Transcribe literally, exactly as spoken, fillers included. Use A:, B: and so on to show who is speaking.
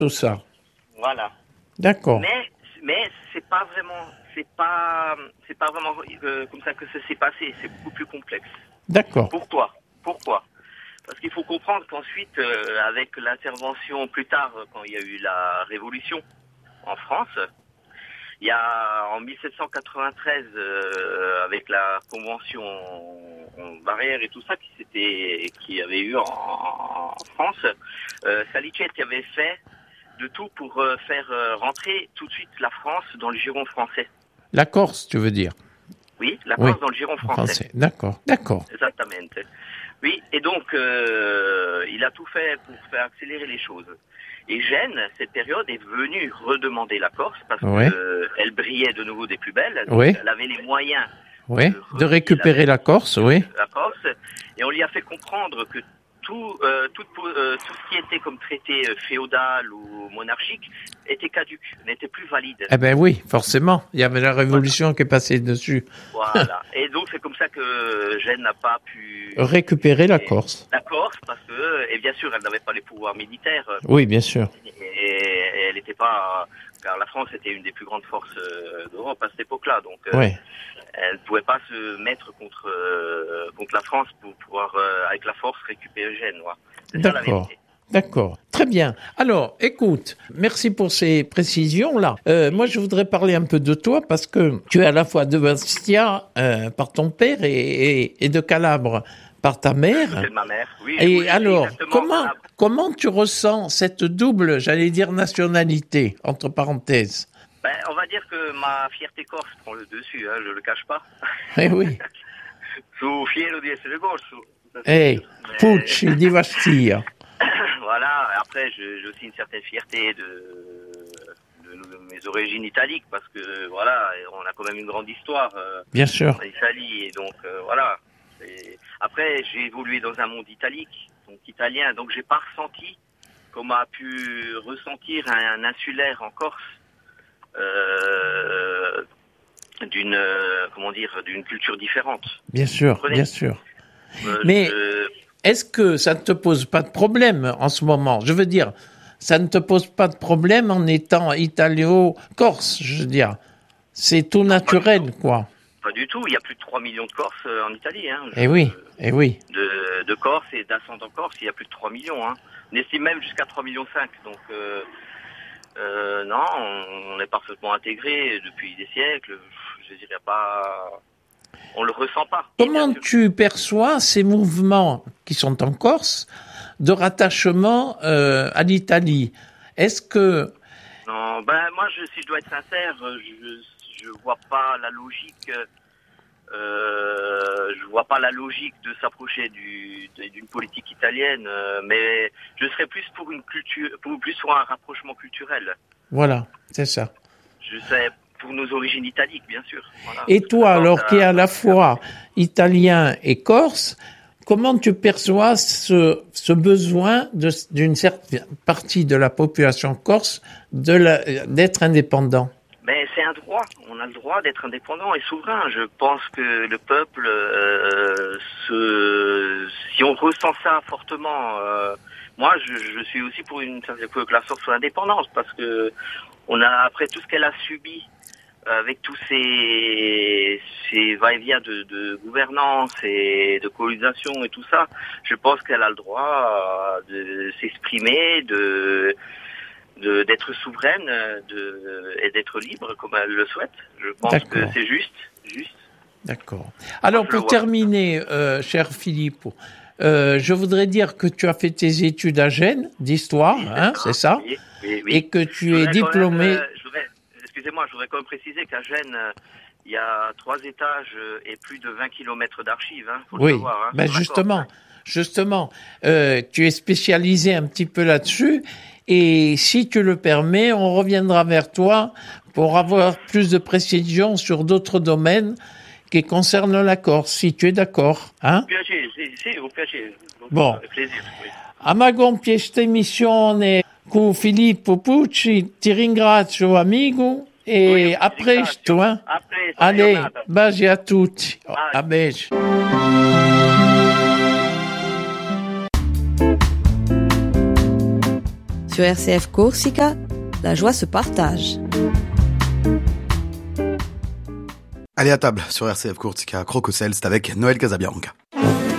A: tout ça.
B: Voilà.
A: D'accord.
B: Mais, mais c'est pas vraiment, c'est pas, c'est pas vraiment euh, comme ça que ça s'est passé. C'est beaucoup plus complexe.
A: D'accord.
B: Pourquoi? Pourquoi? Parce qu'il faut comprendre qu'ensuite, euh, avec l'intervention plus tard, quand il y a eu la Révolution en France, il y a en mille sept cent quatre-vingt-treize, euh, avec la convention barrière et tout ça qui s'était, qui avait eu en, en France, euh, Salicetti avait fait de tout pour euh, faire euh, rentrer tout de suite la France dans le giron français.
A: La Corse, tu veux dire?
B: Oui, la
A: Oui.
B: Corse dans le giron français.
A: Français. D'accord, d'accord.
B: Exactement. Oui, et donc euh, il a tout fait pour faire accélérer les choses. Et Gênes, cette période, est venue redemander la Corse parce
A: Oui.
B: qu'elle brillait de nouveau des plus belles. Donc
A: Oui.
B: elle avait les moyens
A: Oui,
B: de,
A: de récupérer la Corse, oui.
B: La Corse, et on lui a fait comprendre que tout, euh, tout, euh, tout ce qui était comme traité féodal ou monarchique était caduque, n'était plus valide.
A: Eh ben oui, forcément. Il y avait la Révolution voilà. qui est passée dessus.
B: Voilà. Et donc c'est comme ça que Gênes n'a pas pu
A: récupérer la Corse.
B: La Corse, parce que, et bien sûr, elle n'avait pas les pouvoirs militaires.
A: Oui, bien sûr.
B: Et, et elle n'était pas, car la France était une des plus grandes forces d'Europe à cette époque-là, donc.
A: Oui.
B: Elle ne pouvait pas se mettre contre euh, contre la France pour pouvoir, euh, avec la force, récupérer Gênes. Voilà. C'est ça la vérité.
A: D'accord. Très bien. Alors, écoute, merci pour ces précisions-là. Euh, moi, je voudrais parler un peu de toi parce que tu es à la fois de Bastia euh, par ton père et, et, et de Calabre par ta mère.
B: C'est de ma mère, oui.
A: Et
B: oui,
A: alors, comment,
B: Calabre.
A: comment tu ressens cette double, j'allais dire, nationalité, entre parenthèses?
B: Ben, on va dire que ma fierté corse prend le dessus, hein, je le cache pas.
A: Eh oui.
B: Sono fiero di essere corso.
A: Eh, Pucci di Bastia.
B: Voilà, après j'ai aussi une certaine fierté de, de, de mes origines italiques parce que voilà, on a quand même une grande histoire. Euh,
A: Bien sûr.
B: En Italie, et donc euh, voilà. Et après j'ai évolué dans un monde italique, donc italien, donc j'ai pas ressenti comme a pu ressentir un, un insulaire en Corse. Euh, d'une euh, comment dire d'une culture différente.
A: Bien sûr, bien sûr.
B: Euh,
A: Mais
B: je...
A: est-ce que ça ne te pose pas de problème en ce moment? Je veux dire, ça ne te pose pas de problème en étant italo-corse, je veux dire. C'est tout naturel,
B: pas
A: quoi.
B: Pas du tout. Il y a plus de trois millions de Corses euh, en Italie. Hein.
A: Eh oui, eh oui.
B: De, de Corse et d'ascendants Corse, il y a plus de trois millions. Hein. On estime même jusqu'à trois virgule cinq millions. Donc euh, Euh, non, on est parfaitement intégré depuis des siècles. Je dirais pas, on le ressent pas.
A: Comment tu perçois ces mouvements qui sont en Corse de rattachement euh, à l'Italie? Est-ce que
B: non, ben moi, je, si je dois être sincère, je je vois pas la logique. Euh, je vois pas la logique de s'approcher du, d'une politique italienne, euh, mais je serais plus pour une culture, pour plus pour un rapprochement culturel.
A: Voilà, c'est ça.
B: Je serais pour nos origines italiques, bien sûr. Voilà.
A: Et toi, alors qui est à la fois italien et corse, comment tu perçois ce, ce besoin de, d'une certaine partie de la population corse de la, d'être indépendant?
B: Mais c'est un droit. On a le droit d'être indépendant et souverain. Je pense que le peuple, euh, se, si on ressent ça fortement, euh, moi, je, je suis aussi pour une que la Corse soit indépendante parce que on a après tout ce qu'elle a subi avec tous ces, ces va-et-vient de, de gouvernance et de colonisation et tout ça, je pense qu'elle a le droit de s'exprimer, de De, d'être souveraine de, et d'être libre comme elle le souhaite. Je pense D'accord. que c'est juste. juste.
A: D'accord. Alors, pour terminer, euh, cher Philippe, euh, je voudrais dire que tu as fait tes études à Gênes d'histoire, oui, hein, c'est ça,
B: oui, oui, oui.
A: Et que tu es diplômé...
B: Même, euh, je voudrais, excusez-moi, je voudrais quand même préciser qu'à Gênes, euh, il y a trois étages et plus de vingt kilomètres d'archives. Hein, faut
A: oui,
B: le savoir, hein,
A: ben justement, justement, euh, tu es spécialisé un petit peu là-dessus. Et si tu le permets, on reviendra vers toi pour avoir plus de précisions sur d'autres domaines qui concernent la Corse, si tu es d'accord. Hein?
B: Piacere, sì, sì, un piacere.
A: Bon. A ma questa emissione con Filippo Pucci, ti ringrazio amico e
B: oui,
A: a presto. Hein?
B: A presto.
A: Allez, baci a tutti. A baci.
C: Sur R C F Corsica, la joie se partage.
D: Allez à table sur R C F Corsica Crococel, c'est avec Noël Casabianca.